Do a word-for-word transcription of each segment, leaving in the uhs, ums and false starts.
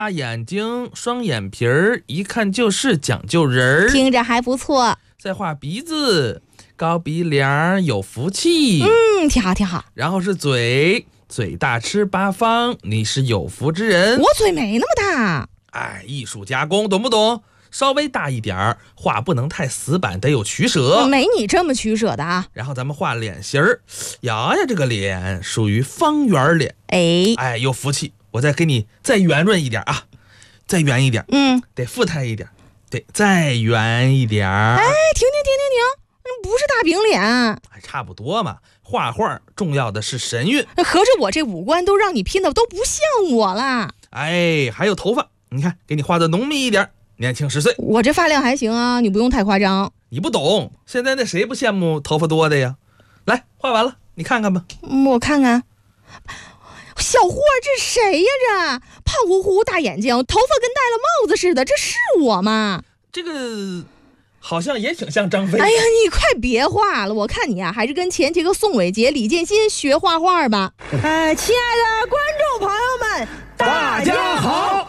大眼睛，双眼皮儿，一看就是讲究人儿。 听着还不错。 再画鼻子，高鼻梁，有福气。 嗯，挺好挺好。 然后是嘴，嘴大吃八方，你是有福之人。 我嘴没那么大。 哎，艺术加工，懂不懂？稍微大一点儿，画不能太死板，得有取舍。 没你这么取舍的啊。 然后咱们画脸型儿，呀呀，这个脸属于方圆脸。 哎哎，有福气。我再给你再圆润一点啊，再圆一点。 嗯， 得富态一点，对，再圆一点。哎， 停停停停停，不是大饼脸。 还差不多嘛。画画重要的是神韵。 合着我这五官都让你拼的都不像我了。 哎，还有头发，你看，给你画的浓密一点。年轻十岁， 我这发量还行啊，你不用太夸张。 你不懂，现在那谁不羡慕头发多的呀？来，画完了，你看看吧。 我看看，小霍，这谁呀？这胖乎乎大眼睛，头发跟戴了帽子似的，这是我吗？ 这个好像也挺像张飞。 哎呀，你快别画了，我看你啊，还是跟前几个宋伟杰、李建新学画画吧。 哎，亲爱的观众朋友们， 大家好。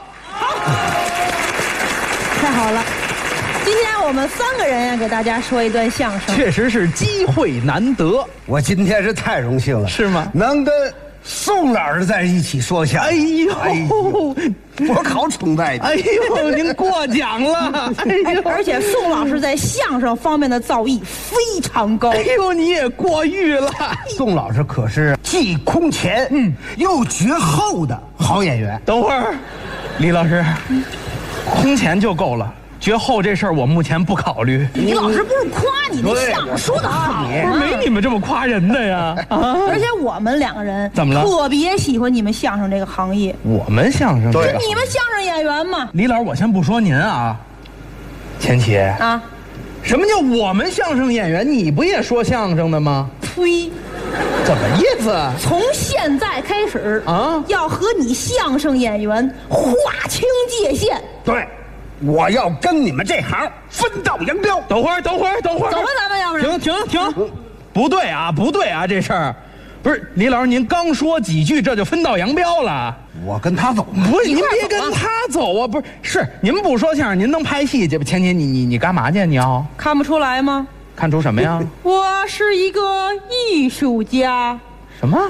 太好了，今天我们三个人呀，给大家说一段相声， 确实是机会难得。 我今天是太荣幸了， 是吗？ 能跟宋老师在一起说相声。 哎呦， 哎呦我好崇拜你。 哎呦，您过奖了。 哎呦，而且宋老师在相声方面的造诣非常高。 哎呦，你也过誉了。 宋老师可是既空前，嗯，又绝后的好演员。 等会儿，李老师。嗯空前就够了，绝后这事儿我目前不考虑。 李老师不是夸你那相声说的好吗？ 不是没你们这么夸人的呀。啊！ 而且我们两个人怎么了？ 特别喜欢你们相声这个行业。 我们相声对， 你们相声演员嘛。 李老师，我先不说您啊，钱琪啊， 什么叫我们相声演员？你不也说相声的吗？ 呸！ 怎么意思？ 从现在开始啊， 要和你相声演员划清界限。 对，我要跟你们这行分道扬镳。 等会儿，等会儿，等会儿， 走吧，咱们要不然停停停，不对啊，不对啊，这事儿，不是李老师，您刚说几句这就分道扬镳了？ 我跟他走吗？ 不是，您别跟他走啊！不是，是您不说相声，您能拍戏？这不，钱钱，你你你干嘛去？你要看不出来吗？ 看出什么呀？ 我是一个艺术家。 什么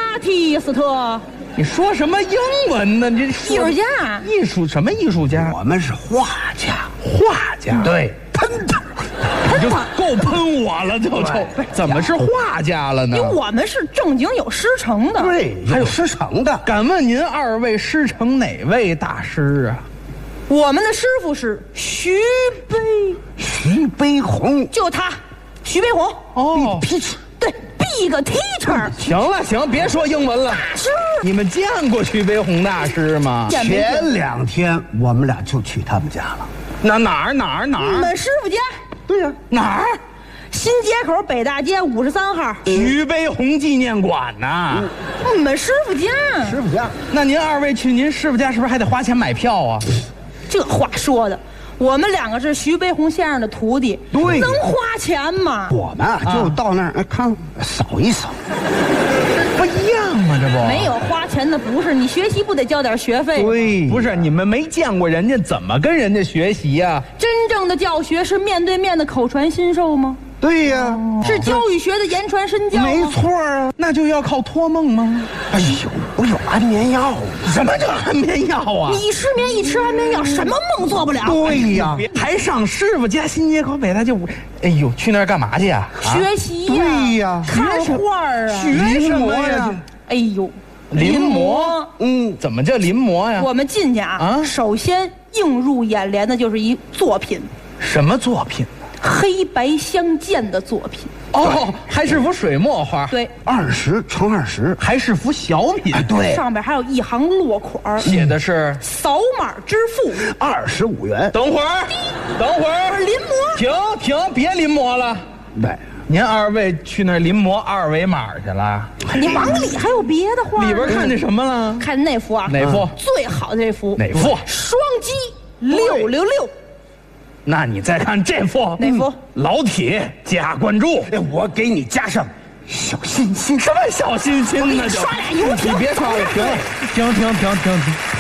？artist。 你说什么英文呢？你艺术家？ 艺术什么艺术家？ 我们是画家， 画家。 对，喷他， 你就够喷我了，就就怎么是画家了呢？ 因为我们是正经有师承的。 对，有师承的。 敢问您二位师承哪位大师啊？ 我们的师傅是徐悲， 徐悲鸿， 就他，徐悲鸿。 哦， 对 ，Big Teacher。 行了行，别说英文了。 大师， 你们见过徐悲鸿大师吗？ 前两天我们俩就去他们家了。 哪哪儿哪儿哪儿？ 你们师傅家？ 对呀、啊， 哪儿？ 新街口北大街五十三号徐悲鸿纪念馆呐。 你们师傅家？ 师傅家。 那您二位去您师傅家是不是还得花钱买票啊？ 这话说的，我们两个是徐悲鸿先生的徒弟， 对， 能花钱吗？ 我们啊就到那儿、啊、看扫一扫， 不一样吗？这不没有花钱的不是你学习不得交点学费？ 对， 不是你们没见过人家怎么跟人家学习呀、啊？ 真正的教学是面对面的口传心授吗？ 对呀、啊， 是教育学的言传身教吗？ 没错啊， 那就要靠托梦吗？ 哎呦，我有安眠药。 什么叫安眠药啊？ 你失眠一吃安眠药，什么梦做不了？ 对呀， 还上师傅家新街口北大街五，哎呦，去那儿干嘛去呀、 啊？学习呀、 啊，对呀， 看画啊， 学什么呀？ 哎呦， 临摹， 嗯， 怎么叫临摹呀？ 我们进去啊，啊首先映入眼帘的就是一作品。 什么作品？ 黑白相间的作品。 哦，还是幅水墨画。 对， 二十乘二十， 还是幅小品。 哎、对， 上边还有一行落款， 写的是 “扫码支付二十五元”。 等会儿，等会儿， 临摹。 停停，别临摹了。 对， 您二位去那儿临摹二维码去了？ 你往里还有别的画？ 里边看见什么了？ 看那幅啊？ 哪幅？ 最好的这幅。 哪幅？ 双击六六六。 那你再看这幅， 哪幅？ 老铁加关注， 我给你加上小心心。 什么小心心呢？ 刷俩油条。 你别刷了，停了，停停停停停。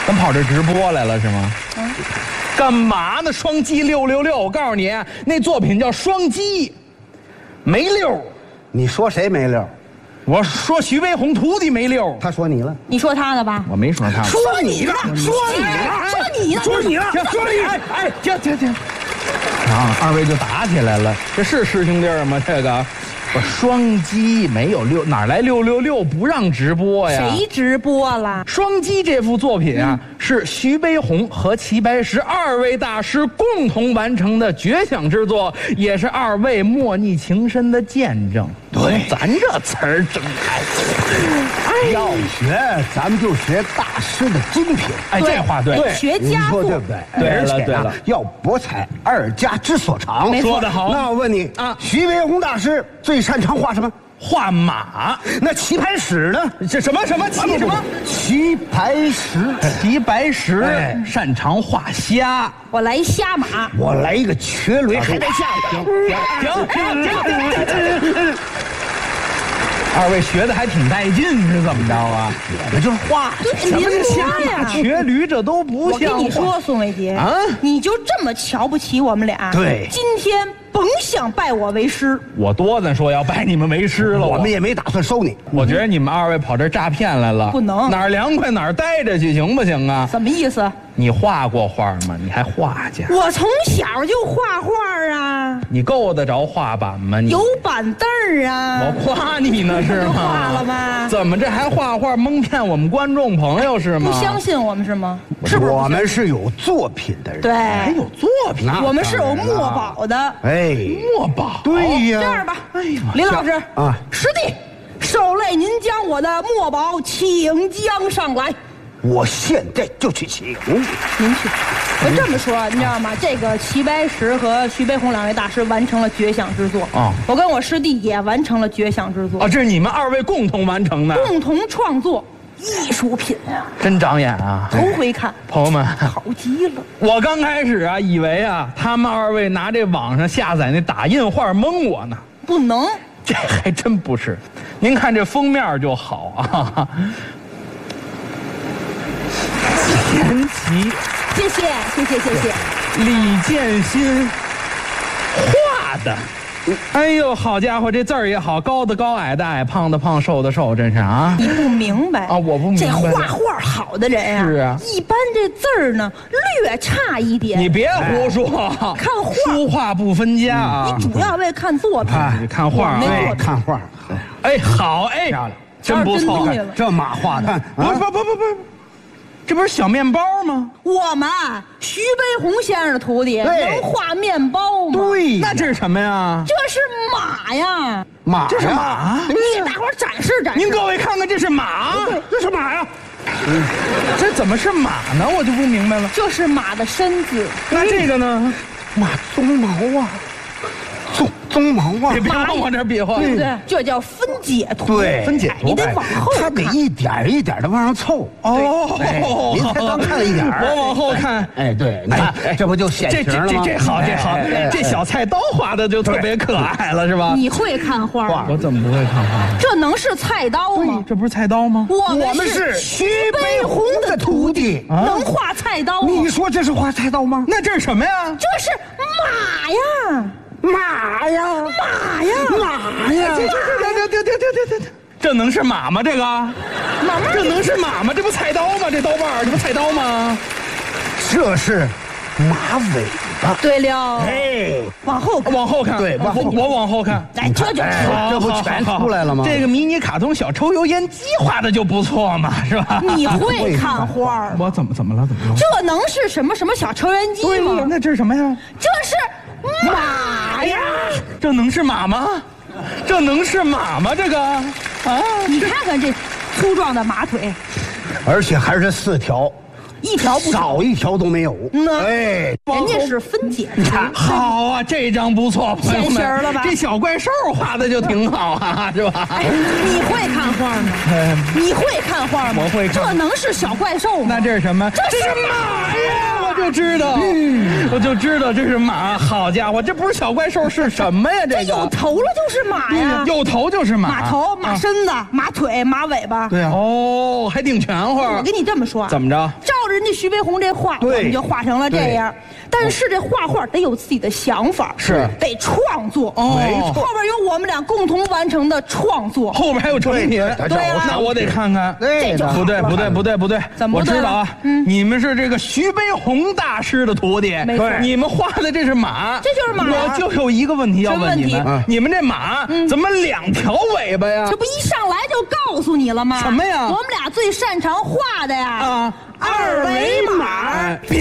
咱跑这直播来了是吗？嗯，干嘛呢？双击六六六！我告诉你，那作品叫双击，没溜。 你说谁没溜？ 我说徐悲鸿徒弟没溜。 他说你了。 你说他的吧？ 我没说他。 说你呢？说你呢？ 说你呢？ 说你了？ 说你！哎哎，停停停！啊，二位就打起来了，这是师兄弟吗？这个。我双击没有六，哪来六六六不让直播呀？ 谁直播了？ 双击这幅作品啊，嗯、是徐悲鸿和齐白石二位大师共同完成的绝响之作，也是二位莫逆情深的见证。 对， 咱这词儿真开心。 哎，要学咱们就学大师的精品。 哎，这话对， 对，学佳作， 对不对？ 对了对了， 要博采二家之所长。 说得好。 那我问你啊，徐悲鸿大师最擅长画什么？ 画马。 那齐白石呢？ 这什么什么齐什么？ 齐白石， 齐白石擅长画虾。 我来一虾马， 我来一个瘸驴，还在下停停停停停！二位学的还挺带劲，是怎么着啊？ 那就是画， 什么是虾马、瘸驴，这都不像。 我跟你说，宋伟杰啊，你就这么瞧不起我们俩？ 对， 今天甭想拜我为师。 我多咱说要拜你们为师了， 我们也没打算收你。 我觉得你们二位跑这诈骗来了， 不能哪儿凉快哪儿待着去，行不行啊？ 什么意思？ 你画过画吗？你还画去？ 我从小就画画啊。 你够得着画板吗？你有板凳儿啊。 我夸你呢是吗？ 画了吗？ 怎么这还画画蒙骗我们观众朋友是吗？ 不相信我们是吗？是不是？ 我们是有作品的人。 对， 还有作品。 我们是有墨宝的。 哎， 墨宝。 对呀。 这样吧，哎呀，林老师啊，师弟，受累您将我的墨宝请将上来。 我现在就去请您去。我这么说，你知道吗？这个齐白石和徐悲鸿两位大师完成了绝响之作啊！我跟我师弟也完成了绝响之作啊！这是你们二位共同完成的， 共同创作艺术品啊！ 真长眼啊！ 头回看， 朋友们， 好极了。 我刚开始啊，以为啊，他们二位拿这网上下载那打印画蒙我呢。 不能， 这还真不是。您看这封面就好啊。钱琦， 谢谢谢谢谢谢， 李建新画的，哎呦，好家伙，这字儿也好，高的高，矮的矮，胖的胖，瘦的瘦，真是啊！ 你不明白啊，我不明白。 这画画好的人啊， 是啊， 一般这字儿呢略差一点。 你别胡说， 看画， 书画不分家啊！ 你主要为看作品， 你看画， 哎，看画， 哎，好，哎， 漂亮， 真不错， 这马画的， 不不不不不。这不是小面包吗？ 我们徐悲鸿先生的徒弟能画面包吗？ 对， 那这是什么呀？ 这是马呀， 马， 这是马。 你给大伙展示展示。 您各位看看，这是马， 这是马呀。 嗯，这怎么是马呢？我就不明白了。 这是马的身子。 那这个呢？ 马鬃毛啊。鬃鬃毛啊！ 别别往我这比划， 对不对？这叫分解图。 对， 分解图， 你得往后看， 他得一点一点的往上凑。 哦， 您才刚看了一点， 我往后看。 哎，对，你看，这不就显形了吗？ 这这这好，这好，这小菜刀画的就特别可爱了，是吧？ 你会看画？ 我怎么不会看画？ 这能是菜刀吗？ 这不是菜刀吗？ 我我们是徐悲鸿的徒弟， 能画菜刀吗？ 你说这是画菜刀吗？ 那这是什么呀？ 这是马呀！ 马呀， 马呀， 马呀！ 这这这这这这这这能是马吗？这个， 马这能是马吗？这不菜刀吗？这刀把这不菜刀吗？ 这是马尾巴。 对了， 哎， 往后看， 往后看， 对， 我我往后看。 哎，这就这不全出来了吗？ 这个迷你卡通小抽油烟机画的就不错嘛，是吧？ 你会看画？ 我怎么怎么了？怎么了？ 这能是什么什么小抽油烟机吗？ 那这是什么呀？ 这是马呀！ 这能是马吗？这能是马吗？这个啊， 你看看这粗壮的马腿， 而且还是四条。 一条不少一条都没有。 嗯， 哎， 人家是分解。 你看，好啊，这张不错，朋友们， 现形了吧？ 这小怪兽画的就挺好啊，是吧？ 哎，你会看画吗？你会看画吗？ 我会看。 这能是小怪兽吗？ 那这是什么？ 这是马呀！ 我就知道，嗯、我就知道这是马。好家伙，这不是小怪兽是什么呀？这个这有头了就是马呀， 有头就是马， 马头、马身子、啊、马腿、马尾巴。 对啊。 哦，还挺全乎。 我跟你这么说， 怎么着？ 照着徐悲鸿这画，我们就画成了这样。但是这画画得有自己的想法， 是得创作。 哦， 没错， 后边有我们俩共同完成的创作， 后边还有成品。 对啊， 那我得看看。 这就不对，不对，不对，不对， 怎么我知道啊， 嗯， 你们是这个徐悲鸿大师的徒弟， 没错， 你们画的这是马， 这就是马。 我就有一个问题要问你们，你们这马怎么两条尾巴呀？ 这不一上来就告诉你了吗？ 什么呀？ 我们俩最擅长画的呀， 啊，二维码。别